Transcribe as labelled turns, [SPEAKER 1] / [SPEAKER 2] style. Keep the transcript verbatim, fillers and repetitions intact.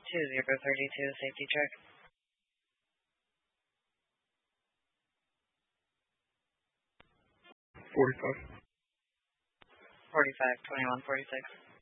[SPEAKER 1] two zero three two, safety check.
[SPEAKER 2] forty-five.
[SPEAKER 1] forty-five, twenty-one forty-six.